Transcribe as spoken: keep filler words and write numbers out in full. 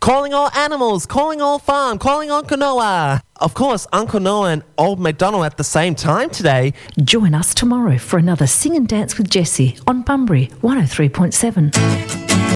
Calling all animals, calling all farm, calling Uncle Noah. Of course, Uncle Noah and Old MacDonald at the same time today. Join us tomorrow for another Sing and Dance with Jessie on Bunbury one oh three point seven.